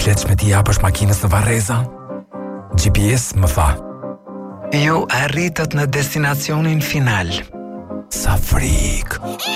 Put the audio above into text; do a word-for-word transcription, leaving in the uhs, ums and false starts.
fleç me t'i japësh makinës në Varreza? G P S më tha: Ju arritët në destinacionin final. Sa frikë!